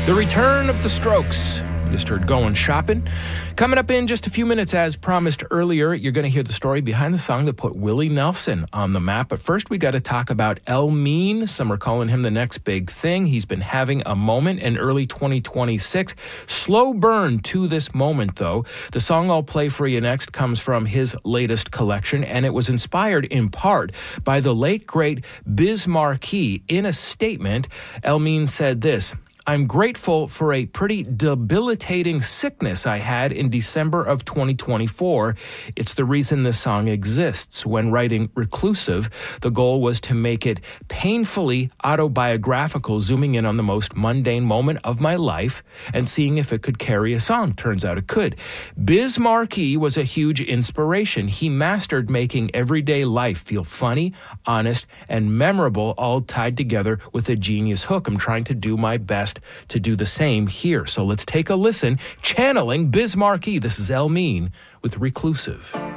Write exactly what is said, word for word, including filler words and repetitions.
The return of the Strokes. You just heard Going Shopping. Coming up in just a few minutes, as promised earlier, you're going to hear the story behind the song that put Willie Nelson on the map. But first, we got to talk about El Mean. Some are calling him the next big thing. He's been having a moment in early twenty twenty-six. Slow burn to this moment, though. The song I'll play for you next comes from his latest collection, and it was inspired in part by the late, great Biz Markie. In a statement, El Mean said this: "I'm grateful for a pretty debilitating sickness I had in December of twenty twenty-four. It's the reason this song exists. When writing Reclusive, the goal was to make it painfully autobiographical, zooming in on the most mundane moment of my life and seeing if it could carry a song. Turns out it could." Biz Markie was a huge inspiration. He mastered making everyday life feel funny, honest, and memorable, all tied together with a genius hook. I'm trying to do my best to do the same here. So let's take a listen, channeling Biz Markie. This is El Mean with Reclusive.